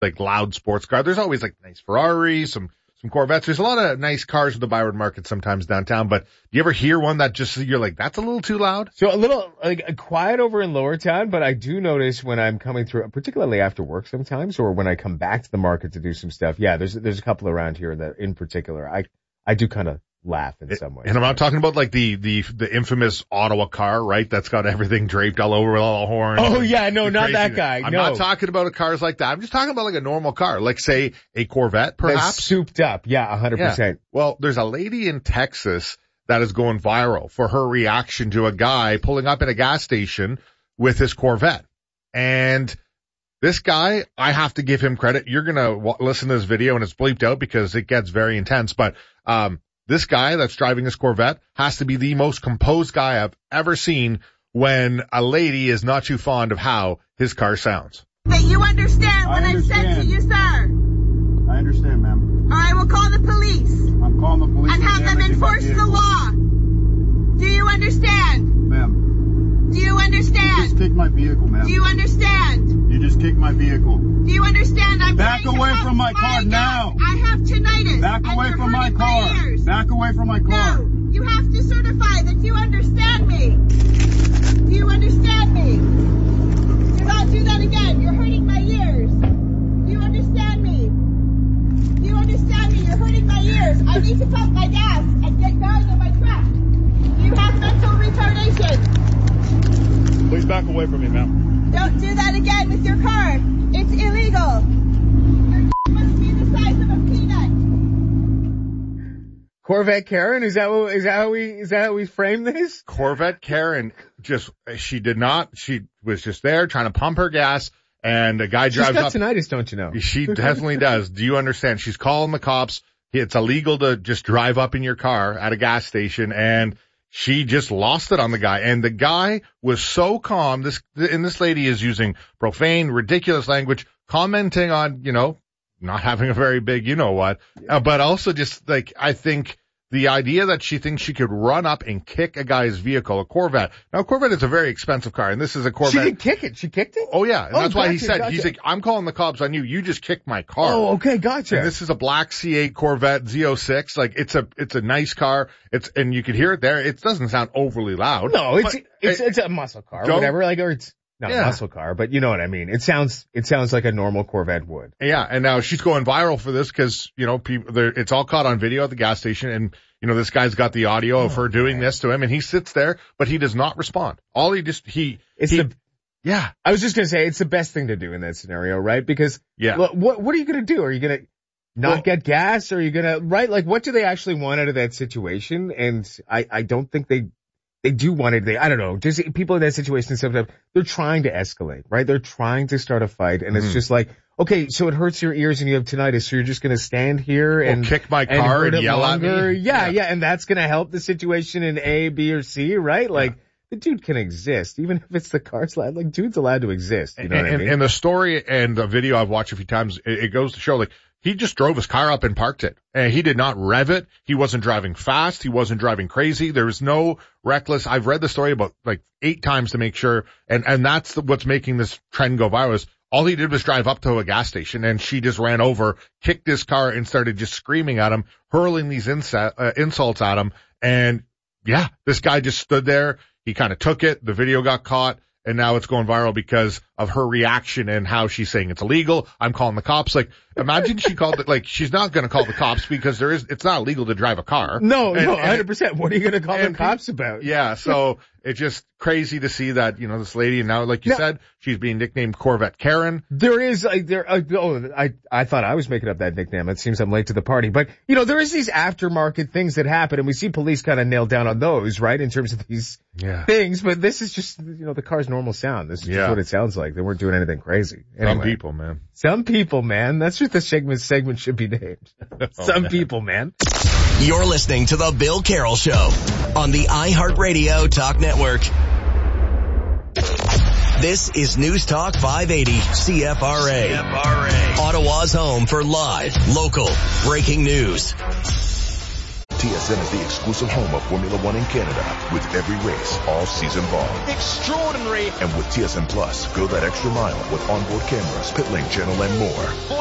like loud sports car. There's always like nice Ferraris, some Corvettes. There's a lot of nice cars with the Byron Market sometimes downtown, but do you ever hear one that just, you're like, that's a little too loud? So a little, like, quiet over in Lower Town, but I do notice when I'm coming through, particularly after work sometimes, or when I come back to the market to do some stuff. Yeah, there's a couple around here that in particular, I do kind of laugh in some ways. And I'm not talking about like the infamous Ottawa car, right? That's got everything draped all over with all the horns. Oh yeah, no, not that guy. I'm not talking about cars like that. I'm just talking about like a normal car, like say a Corvette, perhaps. That's souped up. Yeah, 100%. Yeah. Well, there's a lady in Texas that is going viral for her reaction to a guy pulling up at a gas station with his Corvette. And this guy, I have to give him credit. You're going to listen to this video and it's bleeped out because it gets very intense, but, this guy that's driving his Corvette has to be the most composed guy I've ever seen when a lady is not too fond of how his car sounds. That you understand what I've said to you, sir. I understand, ma'am. I will call the police. I'm calling the police. And have them enforce the law. Do you understand? Ma'am. Do you understand? You just kicked my vehicle, ma'am. Do you understand? You just kicked my vehicle. Do you understand? I'm Back away from my car now. I have tinnitus. Back away from my car. Back away from my car. No, you have to certify that you understand me. Do you understand me? Do not do that again. You're hurting my ears. Do you understand me? Do you understand me? You're hurting my ears. I need to pump my gas and get going in my truck. You have mental retardation. Please back away from me, ma'am. Don't do that again with your car. It's illegal. Your must be the size of a peanut. Corvette Karen, is that how we frame this? Corvette Karen she was just there trying to pump her gas, and a guy drives up. She's got tinnitus, don't you know? She definitely does. Do you understand? She's calling the cops. It's illegal to just drive up in your car at a gas station, and she just lost it on the guy. And the guy was so calm. This lady is using profane, ridiculous language, commenting on, not having a very big, but also just like, I think the idea that she thinks she could run up and kick a guy's vehicle, a Corvette. Now, a Corvette is a very expensive car, and this is a Corvette. She did kick it. She kicked it? Oh, yeah. And that's why he said, gotcha. He's like, I'm calling the cops on you. You just kicked my car. Oh, okay. Gotcha. And this is a black C8 Corvette Z06. Like, it's a nice car. And you could hear it there. It doesn't sound overly loud. No, it's a muscle car, whatever. Like, or it's not a muscle car, but you know what I mean. It sounds like a normal Corvette would. Yeah. And now she's going viral for this because, it's all caught on video at the gas station, and this guy's got the audio of her doing this to him, and he sits there, but he does not respond. I was just going to say, it's the best thing to do in that scenario, right? Because, what are you going to do? Are you going to not get gas? Or are you going to, right? Like, what do they actually want out of that situation? And I don't think they do want it. I don't know. Just people in that situation, sometimes they're trying to escalate, right? They're trying to start a fight, and it's just like, okay, so it hurts your ears and you have tinnitus, so you're just going to stand here and kick my car and yell at me? Yeah, and that's going to help the situation in A, B, or C, right? Like, the dude can exist, even if it's the car's loud. Like, dude's allowed to exist. You know what I mean? And the story and the video I've watched a few times, it goes to show, like, he just drove his car up and parked it. And he did not rev it. He wasn't driving fast. He wasn't driving crazy. There was no reckless. I've read the story about like 8 times to make sure. And that's what's making this trend go viral is all he did was drive up to a gas station, and she just ran over, kicked his car, and started just screaming at him, hurling these insults at him. And yeah, this guy just stood there. He kind of took it. The video got caught. And now it's going viral because of her reaction and how she's saying it's illegal. I'm calling the cops. Like, imagine she called it, like, she's not going to call the cops because it's not illegal to drive a car. No, 100%. What are you going to call the cops about? Yeah. So it's just crazy to see that, this lady, and now, like you said, she's being nicknamed Corvette Karen. I thought I was making up that nickname. It seems I'm late to the party, but there is these aftermarket things that happen, and we see police kind of nail down on those, right? In terms of these things, but this is just, the car's normal sound. This is just what it sounds like. They weren't doing anything crazy. Anyway, Some people, man. That's what the segment should be named. Some people, man. You're listening to The Bill Carroll Show on the iHeartRadio Talk Network. This is News Talk 580 CFRA. Ottawa's home for live, local, breaking news. TSN is the exclusive home of Formula One in Canada, with every race all season long. Extraordinary. And with TSN Plus, go that extra mile with onboard cameras, pit lane channel, and more.